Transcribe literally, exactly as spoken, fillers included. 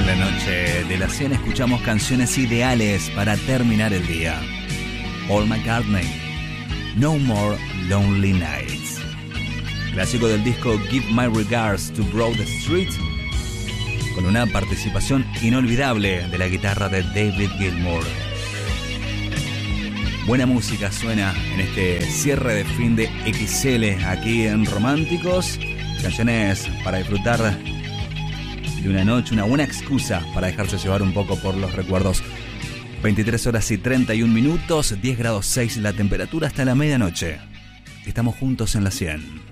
la noche de la cena escuchamos canciones ideales para terminar el día. Paul McCartney, No More Lonely Nights. Clásico del disco Give My Regards to Broad Street, con una participación inolvidable de la guitarra de David Gilmour. Buena música suena en este cierre de fin de X L aquí en Románticos. Canciones para disfrutar de una noche, una buena excusa para dejarse llevar un poco por los recuerdos. veintitrés horas y treinta y un minutos, diez grados seis la temperatura hasta la medianoche. Estamos juntos en la cien.